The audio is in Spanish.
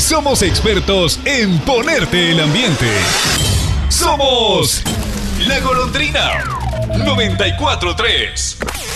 somos expertos en ponerte el ambiente. Somos La Golondrina 94.3.